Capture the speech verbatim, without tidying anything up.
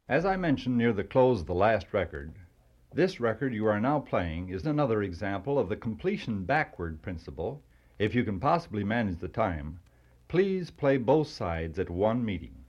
As I mentioned near the close of the last record, this record you are now playing is another example of the completion backward principle. If you can possibly manage the time, please play both sides at one meeting.